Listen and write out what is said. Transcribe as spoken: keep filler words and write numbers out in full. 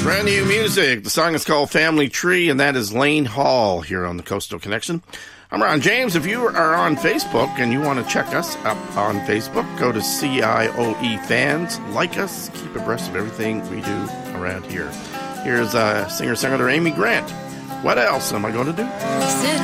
Brand new music. The song is called Family Tree, and that is Lane Hall here on the Coastal Connection. I'm Ron James. If you are on Facebook and you want to check us up on Facebook, go to C I O E Fans. Like us. Keep abreast of everything we do around here. Here's uh, singer-songwriter Amy Grant. What else am I going to do? Sit